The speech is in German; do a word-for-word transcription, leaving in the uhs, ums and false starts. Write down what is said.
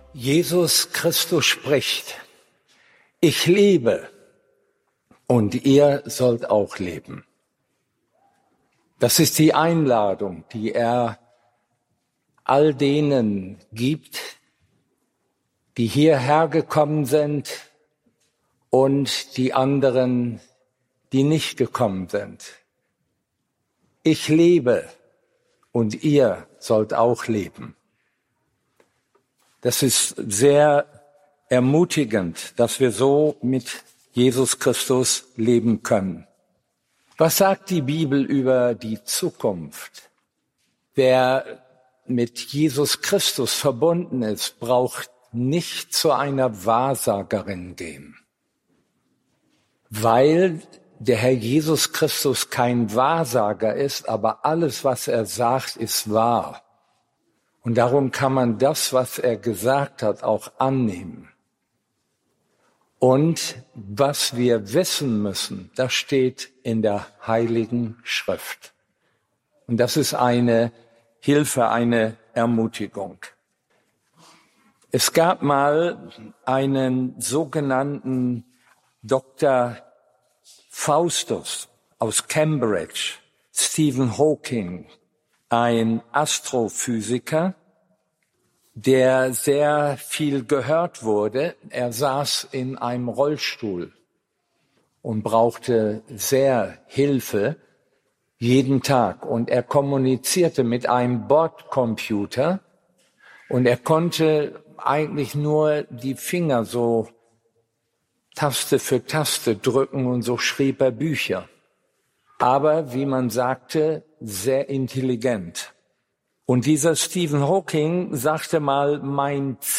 Jesus Christus spricht: Ich lebe und ihr sollt auch leben. Das ist die Einladung, die er all denen gibt, die hierher gekommen sind und die anderen, die nicht gekommen sind. Ich lebe und ihr sollt auch leben. Das ist sehr ermutigend, dass wir so mit Jesus Christus leben können. Was sagt die Bibel über die Zukunft? Wer mit Jesus Christus verbunden ist, braucht nicht zu einer Wahrsagerin gehen, weil der Herr Jesus Christus kein Wahrsager ist, aber alles, was er sagt, ist wahr. Und darum kann man das, was er gesagt hat, auch annehmen. Und was wir wissen müssen, das steht in der Heiligen Schrift. Und das ist eine Hilfe, eine Ermutigung. Es gab mal einen sogenannten Doktor Faustus aus Cambridge, Stephen Hawking, ein Astrophysiker, der sehr viel gehört wurde. Er saß in einem Rollstuhl und brauchte sehr Hilfe jeden Tag. Und er kommunizierte mit einem Bordcomputer und er konnte eigentlich nur die Finger so Taste für Taste drücken und so schrieb er Bücher. Aber, wie man sagte, sehr intelligent. Und dieser Stephen Hawking sagte mal, mein